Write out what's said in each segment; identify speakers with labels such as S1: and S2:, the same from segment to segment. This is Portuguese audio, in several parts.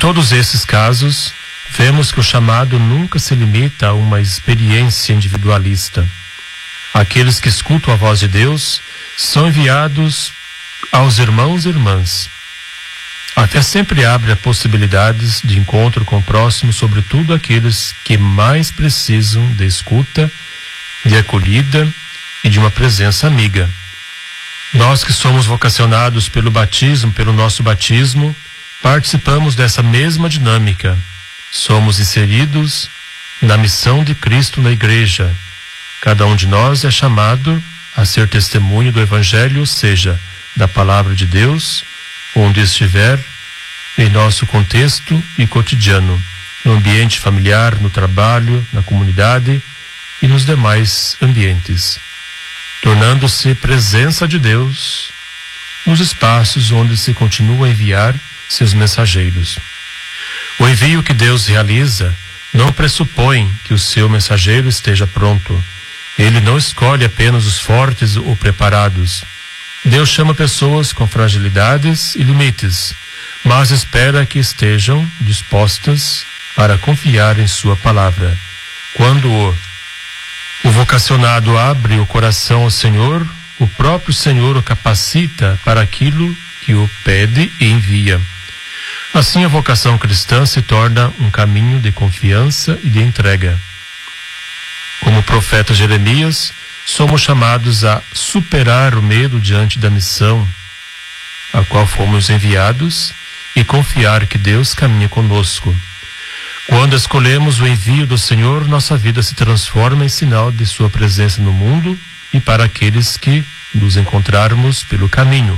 S1: todos esses casos, vemos que o chamado nunca se limita a uma experiência individualista. Aqueles que escutam a voz de Deus são enviados aos irmãos e irmãs. A fé sempre abre a possibilidades de encontro com o próximo, sobretudo aqueles que mais precisam de escuta, de acolhida e de uma presença amiga. Nós que somos vocacionados pelo batismo, pelo nosso batismo, participamos dessa mesma dinâmica. Somos inseridos na missão de Cristo na igreja. Cada um de nós é chamado a ser testemunho do Evangelho, ou seja, da palavra de Deus, onde estiver, em nosso contexto e cotidiano, no ambiente familiar, no trabalho, na comunidade e nos demais ambientes, tornando-se presença de Deus nos espaços onde se continua a enviar seus mensageiros. O envio que Deus realiza não pressupõe que o seu mensageiro esteja pronto. Ele não escolhe apenas os fortes ou preparados. Deus chama pessoas com fragilidades e limites, mas espera que estejam dispostas para confiar em sua palavra. Quando o vocacionado abre o coração ao Senhor, o próprio Senhor o capacita para aquilo que o pede e envia. Assim, a vocação cristã se torna um caminho de confiança e de entrega. Como o profeta Jeremias, somos chamados a superar o medo diante da missão a qual fomos enviados e confiar que Deus caminha conosco. Quando escolhemos o envio do Senhor, nossa vida se transforma em sinal de sua presença no mundo e para aqueles que nos encontrarmos pelo caminho.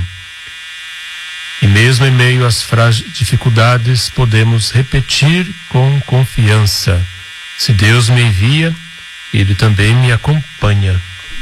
S1: E mesmo em meio às dificuldades, podemos repetir com confiança: se Deus me envia, Ele também me acompanha.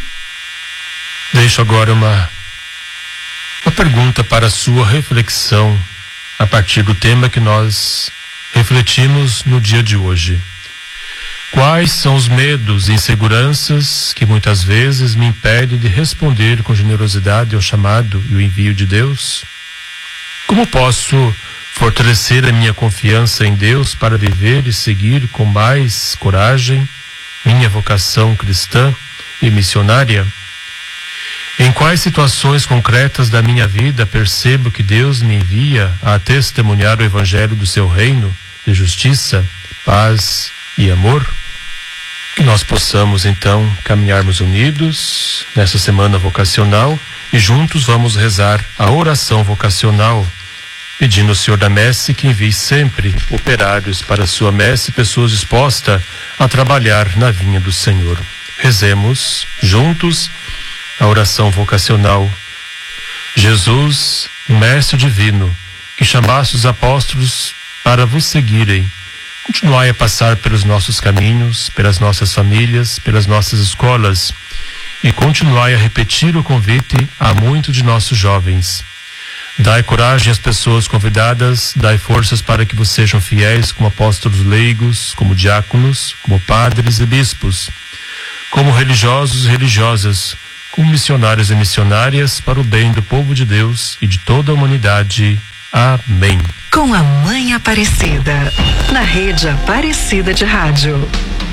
S1: Deixo agora uma pergunta para a sua reflexão a partir do tema que nós refletimos no dia de hoje. Quais são os medos e inseguranças que muitas vezes me impedem de responder com generosidade ao chamado e o envio de Deus? Como posso fortalecer a minha confiança em Deus para viver e seguir com mais coragem minha vocação cristã e missionária? Em quais situações concretas da minha vida percebo que Deus me envia a testemunhar o Evangelho do seu reino de justiça, paz e amor? Que nós possamos então caminharmos unidos nessa semana vocacional e juntos vamos rezar a oração vocacional, pedindo ao Senhor da Messe que envie sempre operários para a sua messe, pessoas dispostas a trabalhar na vinha do Senhor. Rezemos juntos a oração vocacional. Jesus, Mestre Divino, que chamaste os apóstolos para vos seguirem, continuai a passar pelos nossos caminhos, pelas nossas famílias, pelas nossas escolas, e continuai a repetir o convite a muitos de nossos jovens. Dai coragem às pessoas convidadas, dai forças para que vos sejam fiéis como apóstolos leigos, como diáconos, como padres e bispos, como religiosos e religiosas, como missionários e missionárias para o bem do povo de Deus e de toda a humanidade. Amém.
S2: Com a Mãe Aparecida, na Rede Aparecida de Rádio.